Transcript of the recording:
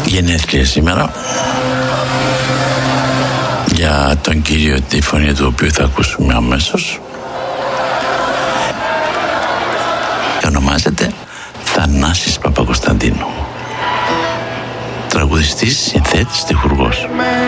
γενέθλια σήμερα, για τον κύριο, τη φωνή του οποίου θα ακούσουμε αμέσως. Ονομάζεται Θανάσης Παπακοσταντίνου, τραγουδιστής, συνθέτης, τυχουργός.